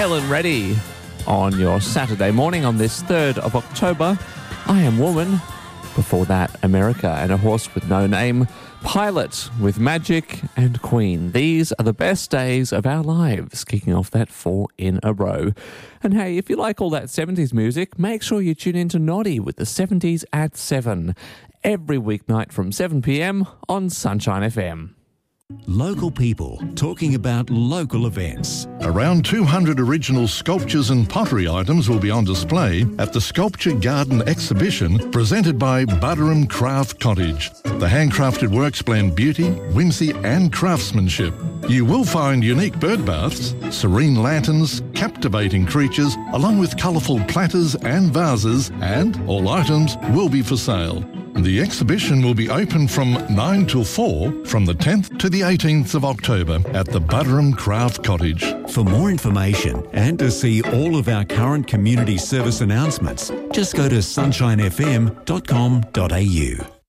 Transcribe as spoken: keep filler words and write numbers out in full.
Helen Reddy on your Saturday morning on this third of October. I Am Woman. Before that, America and a Horse with No Name. Pilot with Magic and Queen. These are the best days of our lives, kicking off that four in a row. And hey, if you like all that seventies music, make sure you tune in to Noddy with the seventies at seven. Every weeknight from seven p.m. on Sunshine F M. Local people talking about local events. Around two hundred original sculptures and pottery items will be on display at the Sculpture Garden exhibition presented by Buderim Craft Cottage. The handcrafted works blend beauty, whimsy and craftsmanship. You will find unique bird baths, serene lanterns, captivating creatures, along with colourful platters and vases, and all items will be for sale. The exhibition will be open from nine till four from the tenth to the eighteenth of October at the Buderim Craft Cottage. For more information and to see all of our current community service announcements, just go to sunshine f m dot com dot a u.